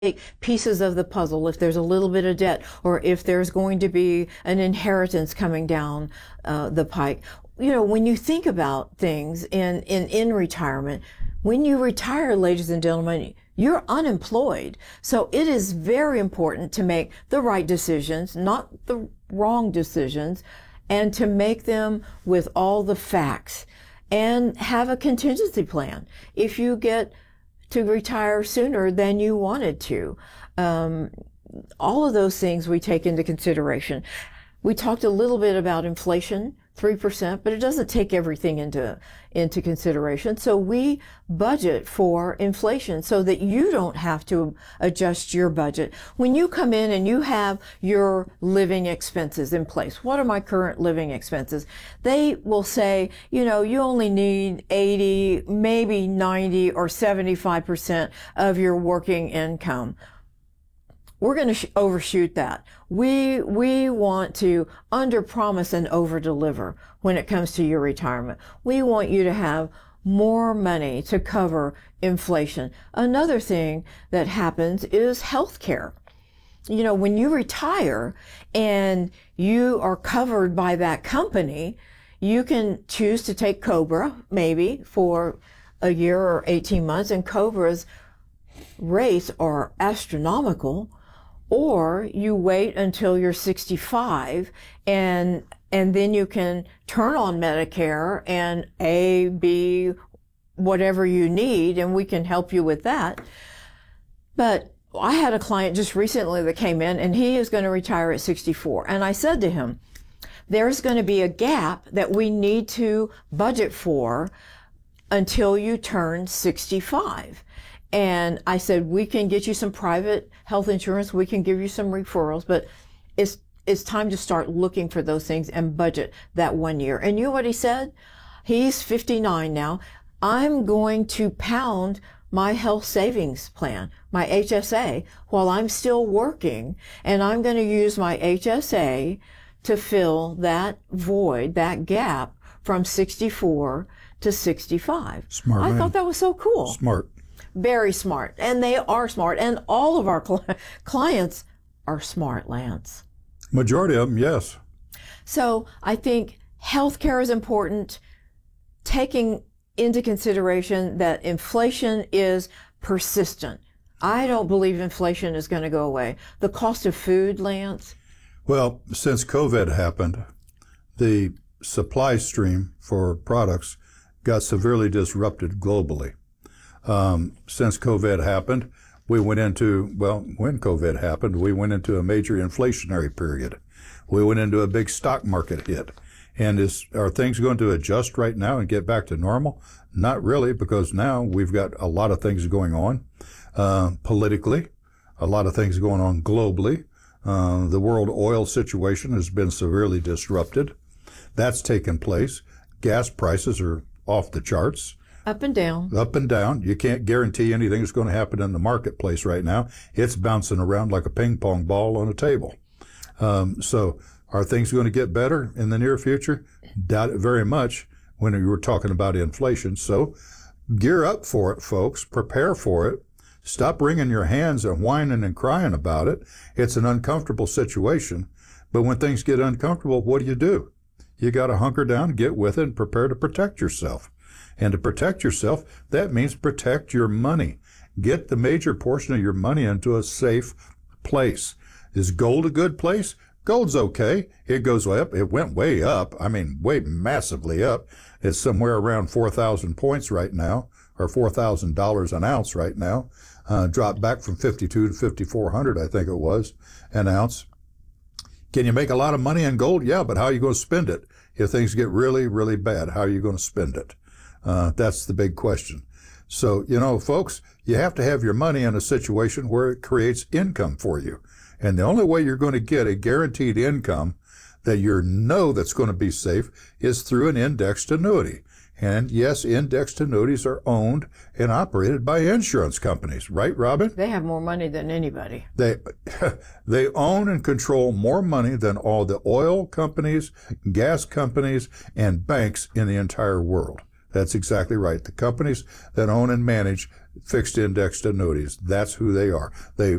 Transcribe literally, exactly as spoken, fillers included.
pieces of the puzzle, if there's a little bit of debt, or if there's going to be an inheritance coming down uh, the pike. You know, when you think about things in, in, in retirement, when you retire, ladies and gentlemen, you're unemployed. So it is very important to make the right decisions, not the wrong decisions, and to make them with all the facts and have a contingency plan. If you get to retire sooner than you wanted to. Um, all of those things we take into consideration. We talked a little bit about inflation, three percent, but it doesn't take everything into, into consideration. So we budget for inflation so that you don't have to adjust your budget. When you come in and you have your living expenses in place, what are my current living expenses? They will say, you know, you only need eighty, maybe ninety or seventy-five percent of your working income. We're going to overshoot that. We, we want to under-promise and over-deliver when it comes to your retirement. We want you to have more money to cover inflation. Another thing that happens is health care. You know, when you retire and you are covered by that company, you can choose to take COBRA maybe for a year or eighteen months, and COBRA's rates are astronomical. Or you wait until you're sixty-five and and then you can turn on Medicare and A, B, whatever you need, and we can help you with that. But I had a client just recently that came in, and he is going to retire at sixty-four. And I said to him, there's going to be a gap that we need to budget for until you turn sixty-five. And I said, we can get you some private health insurance. We can give you some referrals, but it's, it's time to start looking for those things and budget that one year. And you know what he said? He's fifty-nine now. I'm going to pound my health savings plan, my H S A, while I'm still working. And I'm going to use my H S A to fill that void, that gap from sixty-four to sixty-five. Smart I man. thought that was so cool. Smart. Very smart. And they are smart. And all of our cl- clients are smart, Lance. Majority of them, yes. So I think healthcare is important, taking into consideration that inflation is persistent. I don't believe inflation is going to go away. The cost of food, Lance? Well, since COVID happened, the supply stream for products got severely disrupted globally. Um, since COVID happened, we went into, well, when COVID happened, we went into a major inflationary period. We went into a big stock market hit. And is, are things going to adjust right now and get back to normal? Not really, because now we've got a lot of things going on, uh, politically, a lot of things going on globally. Uh, the world oil situation has been severely disrupted. That's taken place. Gas prices are off the charts. Up and down. Up and down. You can't guarantee anything is going to happen in the marketplace right now. It's bouncing around like a ping pong ball on a table. Um, so are things going to get better in the near future? Doubt it very much when you were talking about inflation. So gear up for it, folks. Prepare for it. Stop wringing your hands and whining and crying about it. It's an uncomfortable situation. But when things get uncomfortable, what do you do? You got to hunker down, get with it, and prepare to protect yourself. And to protect yourself, that means protect your money. Get the major portion of your money into a safe place. Is gold a good place? Gold's okay. It goes way up. It went way up. I mean, way massively up. It's somewhere around four thousand points right now, or four thousand dollars an ounce right now. Uh, dropped back from fifty-two to fifty-four hundred, I think it was, an ounce. Can you make a lot of money in gold? Yeah, but how are you going to spend it? If things get really, really bad, how are you going to spend it? Uh, that's the big question. So, you know, folks, you have to have your money in a situation where it creates income for you. And the only way you're going to get a guaranteed income that you know that's going to be safe is through an indexed annuity. And yes, indexed annuities are owned and operated by insurance companies, right, Robin? They have more money than anybody. They, they own and control more money than all the oil companies, gas companies, and banks in the entire world. That's exactly right. The companies that own and manage fixed indexed annuities. That's who they are. They